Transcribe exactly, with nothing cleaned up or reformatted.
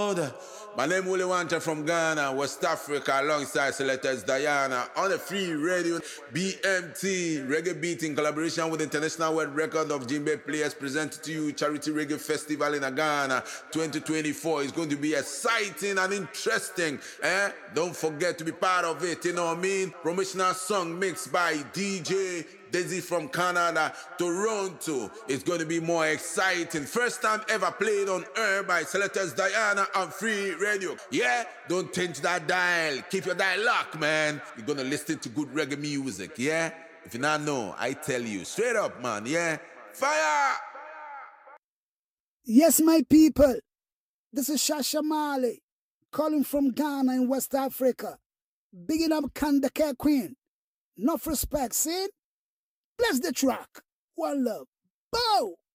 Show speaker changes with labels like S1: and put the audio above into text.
S1: loud. My name is Willie Wanta from Ghana, West Africa, alongside Selectors Diana on the free radio. B M T Reggae Beat in collaboration with International World Record of Djembe Players presented to you Charity Reggae Festival in Ghana twenty twenty-four. It's going to be exciting and interesting. Eh? Don't forget to be part of it, you know what I mean? Promotional song mixed by D J Desi from Canada, Toronto. It's going to be more exciting. First time ever played on air by Selectors Diana on free radio. Yeah? Don't change that dial. Keep your dial locked, man. You're going to listen to good reggae music, yeah? If you not know, I tell you. Straight up, man, yeah? Fire!
S2: Yes, my people. This is Shasha Mali, calling from Ghana in West Africa. Bigging up Kandake Queen. Enough respect, see? Bless the track. One love. Bow!